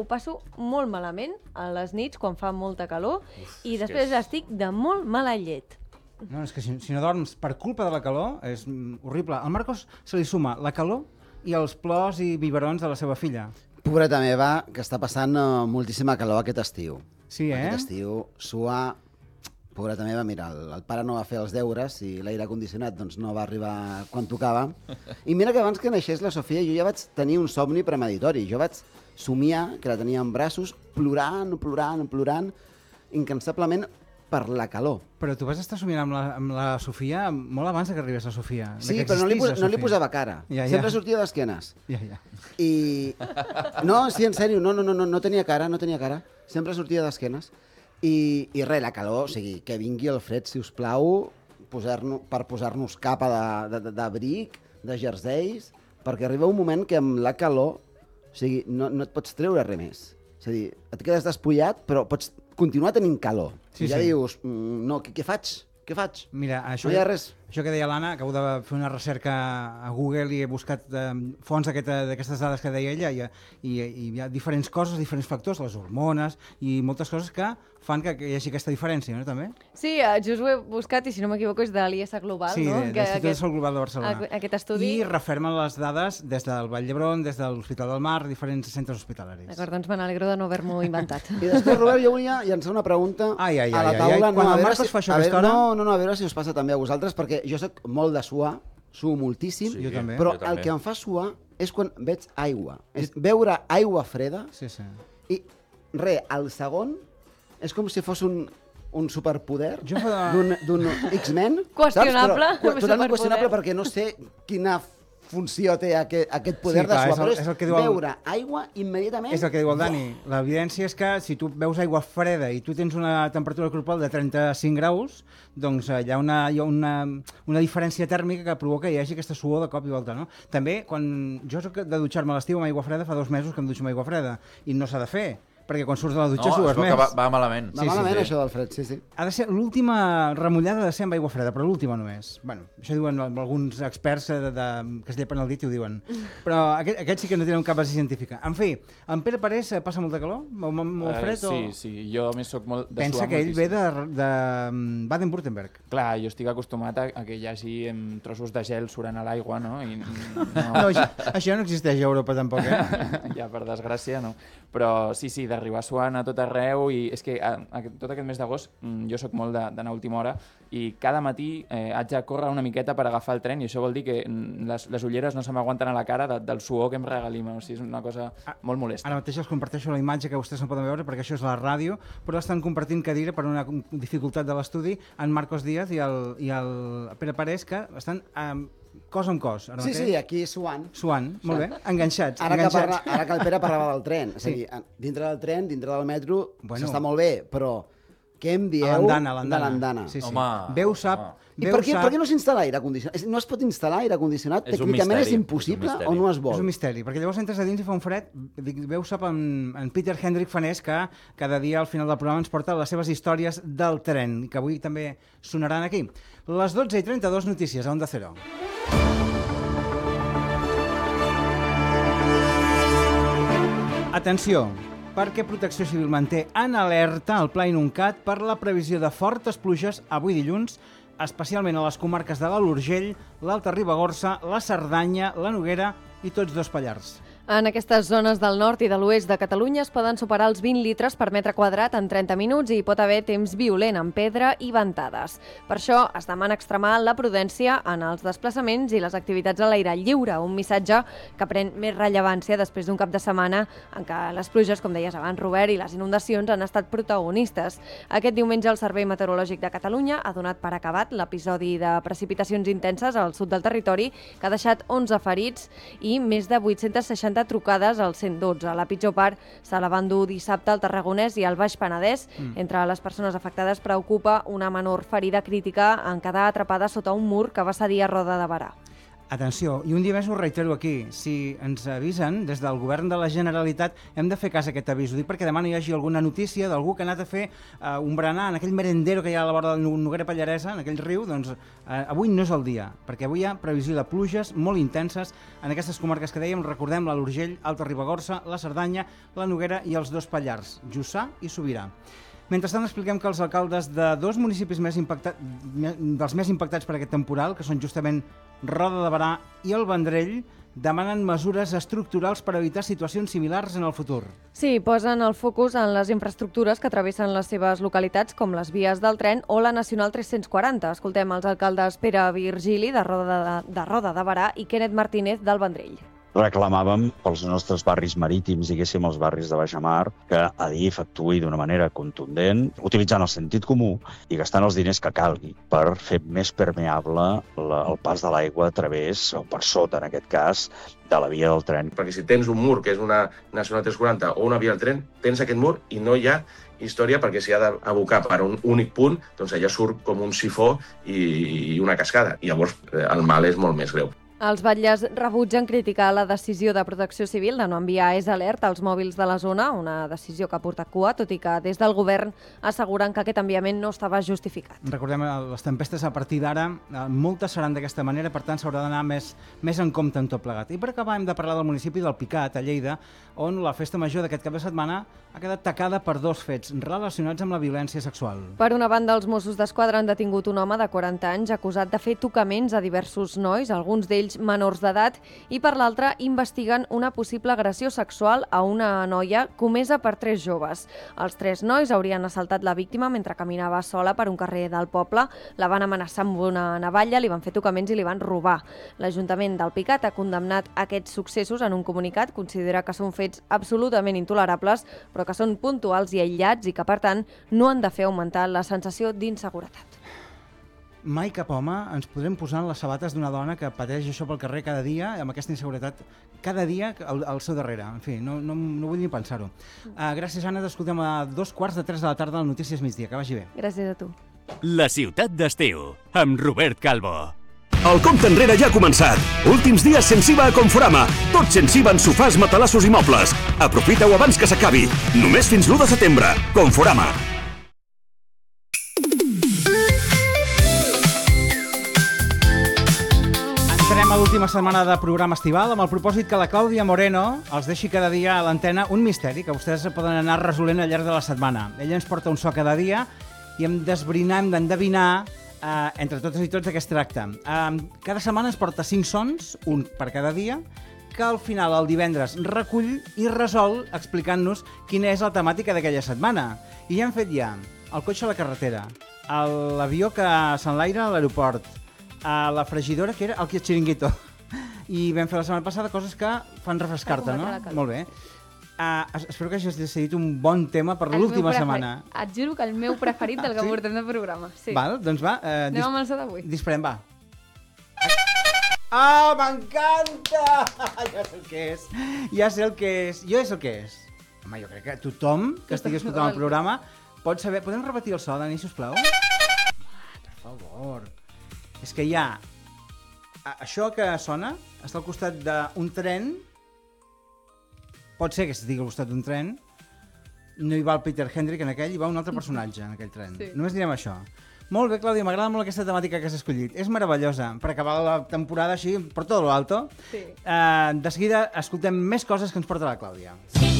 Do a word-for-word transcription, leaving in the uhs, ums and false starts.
ho passo molt malament a les nits quan fa molta calor i després estic de molt mala llet. No, és que si, si no dorms per culpa de la calor és mm, horrible. Al Marcos se li suma la calor i els plors i biberons de la seva filla. Pobreta meva, que està passant uh, moltíssima calor aquest estiu. Sí, eh? Aquest estiu, suar... Pobreta meva, mira, el, el pare no va fer els deures i l'aire condicionat doncs, no va arribar quan tocava. I mira que abans que naixés la Sofia jo ja vaig tenir un somni premeditori. Jo vaig somiar, que la tenia en braços, plorant, plorant, plorant, incansablement per la calor. Però tu vas estar somiant amb la, amb la Sofia molt abans que arribés la Sofia. Sí, però no li, pos, no li posava cara. Ja, ja. Sempre sortia d'esquenes. Ja, ja. I... No, sí, en sèrio, no, no, no, no tenia cara, no tenia cara. Sempre sortia d'esquenes. I, i res, la calor, o sigui, que vingui el fred, si us plau, posar per posar-nos capa d'abric, de, de, de jerseis, perquè arriba un moment que amb la calor, o sigui, no, no et pots treure res més. És a dir, et quedes despullat, però pots continuar tenint calor. Sí, I ja sí. dius, no, què, què faig? Què faig? Mira, això, no hi ha res. Això que deia l'Anna, acabo de fer una recerca a Google i he buscat eh, fonts d'aquestes dades que deia ella i, i, i hi ha diferents coses, diferents factors, les hormones i moltes coses que fan que, que hi hagi aquesta diferència, no, també? Sí, just ho he buscat i si no m'equivoco és de l'I S Global, sí, no? Sí, de l'Institut de Salut Global de Barcelona. Aquest estudi. I refermen les dades des del Vall d'Hebron, des de l'Hospital del Mar, diferents centres hospitalaris. D'acord, doncs me n'alegro de no haver-m'ho inventat. I després, Robert, jo volia llançar una pregunta ai, ai, a la ai, taula. ai, ai. Quan no, el Marcos si, fa això a veure, hora... no, no, no, a veure si us passa també a vosaltres, perquè jo soc molt de suar, suo moltíssim, sí, jo també. però jo també. el que em fa suar és quan veig aigua. És beure aigua freda sí, sí. i, res, al segon és com si fos un, un superpoder fa... d'un X-Men. Qüestionable. Però, totalment qüestionable perquè no sé quina funció té aquest, aquest poder sí, de clar, suar, és el, però és, és el que diu el... beure aigua immediatament... És el que diu el Dani. L'evidència és que si tu veus aigua freda i tu tens una temperatura corporal de trenta-cinc graus, doncs hi ha una, hi ha una, una diferència tèrmica que provoca que hi hagi aquesta suor de cop i volta, no? També, quan jo soc de dutxar-me a l'estiu amb aigua freda, fa dos mesos que em dutxo amb aigua freda, i no s'ha de fer, perquè quan surts de la dutxa no, sues es veu més. que va, va malament. Va sí, malament sí, això del fred, sí, sí. Ha de ser l'última remullada de ser amb aigua freda, però l'última només. Bueno, això diuen alguns experts de, de, que es llepen el dit i ho diuen. Però aquest, aquest sí que no tenen cap base científica. En fi, en Pere Parés passa molta calor? Molt, molt fred? Uh, sí, o... sí, jo a més soc molt de Pensa suar que ell moltíssim. ve de, de Baden-Württemberg. Clar, jo estic acostumat a, a que hi hagi em, trossos de gel surant a l'aigua, no? I, no... no això, això no existeix a Europa tampoc, eh? Ja, per desgràcia, no. Però sí, sí, d'arribar suant a tot arreu i és que a, a, tot aquest mes d'agost jo sóc molt d'anar a última hora i cada matí eh, haig de córrer una miqueta per agafar el tren i això vol dir que les, les ulleres no se m'aguanten a la cara de, del suor que em regalima, o sigui, és una cosa molt molesta. Ara mateix els comparteixo la imatge que vostès no poden veure perquè això és la ràdio, però estan compartint cadira per una dificultat de l'estudi en Marcos Díaz i el, i el Pere Parés, que estan um, cos amb cos. Ara sí, mateix. sí, aquí suant. Suant, molt bé, enganxats. Ara, enganxats. Que parla, ara que el Pere parlava del tren, és sí. a dir, dintre del tren, dintre del metro, bueno, s'està molt bé, però què em dieu l'andana, de l'andana? Sí, sí. Home, Veu sap... home. I per què, per què no s'instal·la aire condicionat? No es pot instal·lar aire condicionat? És un Tècnicament misteri, és impossible és un o no es vol? És un misteri, perquè llavors entres a dins i fa un fred. Veu sap en, en Peter Hendrik Fanés que cada dia al final del programa ens porta les seves històries del tren, que avui també sonaran aquí. Les dotze i trenta-dos notícies a Onda Cero. Atenció, perquè Protecció Civil manté en alerta el Pla Inuncat per la previsió de fortes pluges avui dilluns, especialment a les comarques de l'Alt Urgell, l'Alta Ribagorça, la Cerdanya, la Noguera i tots dos Pallars. En aquestes zones del nord i de l'oest de Catalunya es poden superar els vint litres per metre quadrat en trenta minuts i hi pot haver temps violent amb pedra i ventades. Per això es demana extremar la prudència en els desplaçaments i les activitats a l'aire lliure, un missatge que pren més rellevància després d'un cap de setmana en què les pluges, com deies abans, Robert, i les inundacions han estat protagonistes. Aquest diumenge el Servei Meteorològic de Catalunya ha donat per acabat l'episodi de precipitacions intenses al sud del territori que ha deixat onze ferits i més de vuit-centes seixanta trucades al cent dotze. La pitjor part se la van dur dissabte al Tarragonès i al Baix Penedès. Mm. Entre les persones afectades preocupa una menor ferida crítica en quedar atrapada sota un mur que va cedir a Roda de Berà. Atenció, i un dia més ho reitero aquí, si ens avisen des del govern de la Generalitat hem de fer cas a aquest avís. Ho dic perquè demà no hi hagi alguna notícia d'algú que ha anat a fer uh, un berenar en aquell merendero que hi ha a la vora de la Noguera Pallaresa, en aquell riu, doncs uh, avui no és el dia, perquè avui hi ha previsió de pluges molt intenses en aquestes comarques que dèiem, recordem la l'Urgell, Alta Ribagorça, la Cerdanya, la Noguera i els dos Pallars, Jussà i Sobirà. Mentrestant, expliquem que els alcaldes de dos municipis més impactat, dels més impactats per aquest temporal, que són justament Roda de Berà i el Vendrell, demanen mesures estructurals per evitar situacions similars en el futur. Sí, posen el focus en les infraestructures que travessen les seves localitats, com les vies del tren o la Nacional tres-cents quaranta. Escoltem els alcaldes Pere Virgili, de Roda de, de Roda de Berà, i Kenneth Martínez, del Vendrell. Reclamàvem pels nostres barris marítims, diguéssim, els barris de baixamar, que Adif actuï d'una manera contundent, utilitzant el sentit comú i gastant els diners que calgui per fer més permeable la, el pas de l'aigua a través, o per sota, en aquest cas, de la via del tren. Perquè si tens un mur, que és una Nacional tres quaranta o una via del tren, tens aquest mur i no hi ha història perquè s'hi ha d'abocar per un únic punt, doncs allà surt com un sifó i, i una cascada. I llavors el mal és molt més greu. Els batlles rebutgen criticar la decisió de Protecció Civil de no enviar és alert als mòbils de la zona, una decisió que ha portat cua, tot i que des del govern asseguren que aquest enviament no estava justificat. Recordem, les tempestes a partir d'ara, moltes seran d'aquesta manera, per tant s'haurà d'anar més, més en compte en tot plegat. I per acabar hem de parlar del municipi del Picat, a Lleida, on la festa major d'aquest cap de setmana ha quedat tacada per dos fets relacionats amb la violència sexual. Per una banda, els Mossos d'Esquadra han detingut un home de quaranta anys acusat de fer tocaments a diversos nois, alguns d'ells menors d'edat, i per l'altra investiguen una possible agressió sexual a una noia comesa per tres joves. Els tres nois haurien assaltat la víctima mentre caminava sola per un carrer del poble, la van amenaçar amb una navalla, li van fer tocaments i li van robar. L'Ajuntament del Picat ha condemnat aquests successos en un comunicat, considera que són fets absolutament intolerables, però que són puntuals i aïllats i que, per tant, no han de fer augmentar la sensació d'inseguretat. Mai cap home ens podrem posar en les sabates d'una dona que pateix això pel carrer cada dia, amb aquesta inseguretat cada dia al, al seu darrere. En fi, no, no, no vull ni pensar-ho. Uh, gràcies, Anna. T'escoltem a dos quarts de tres de la tarda al Notícies Migdia. Que vagi bé. Gràcies a tu. La ciutat d'estiu, amb Robert Calvo. El compte enrere ja ha començat. Últims dies sense I V A a Conforama. Tot sense I V A en sofàs, matalassos i mobles. Aprofita-ho abans que s'acabi. Només fins l'u de setembre. Conforama. Entrem a l'última setmana de programa estival amb el propòsit que la Clàudia Moreno els deixi cada dia a l'antena un misteri que vostès poden anar resolent al llarg de la setmana. Ella ens porta un so cada dia i hem d'esbrinar, hem d'endevinar eh, entre totes i tots de què es tracta. Eh, cada setmana ens porta cinc sons, un per cada dia, que al final, el divendres, recull i resol explicant-nos quina és la temàtica d'aquella setmana. I ja hem fet ja el cotxe a la carretera, l'avió que s'enlaira a l'aeroport, a la fregidora, que era el xiringuito. I vam fer la setmana passada coses que fan refrescar-te, no? Molt bé. Uh, espero que hagis decidit un bon tema per l'última setmana. Et juro que el meu preferit del que sí? portem de programa. Sí. Val, doncs va. Uh, Anem amb el so d'avui. Disparem, va. Ah, m'encanta! Ja sé el que és. Ja sé el que és. Jo ja sé el que és. Home, jo crec que tothom que estigui escoltant el programa pot saber... Podem repetir el so, Dani, sisplau? Per favor. És que hi ha... Això que sona està al costat d'un tren. Pot ser que estigui al costat d'un tren. No hi va el Peter Hendrick en aquell, hi va un altre personatge en aquell tren. Sí. Només direm això. Molt bé, Clàudia, m'agrada molt aquesta temàtica que has escollit. És meravellosa, per acabar la temporada així, per tot lo alto. Sí. Uh, de seguida escoltem més coses que ens porta la Clàudia. Sí.